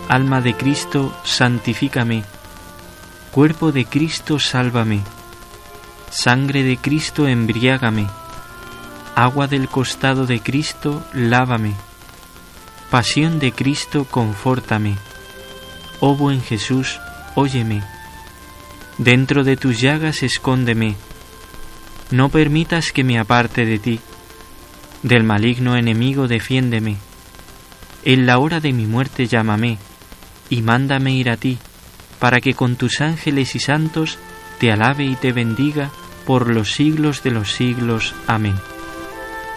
Alma de Cristo, santifícame. Cuerpo de Cristo, sálvame. Sangre de Cristo, embriágame. Agua del costado de Cristo, lávame. Pasión de Cristo, confórtame. Oh buen Jesús, óyeme. Dentro de tus llagas escóndeme. No permitas que me aparte de ti. Del maligno enemigo defiéndeme. En la hora de mi muerte llámame, y mándame ir a ti, para que con tus ángeles y santos te alabe y te bendiga por los siglos de los siglos. Amén.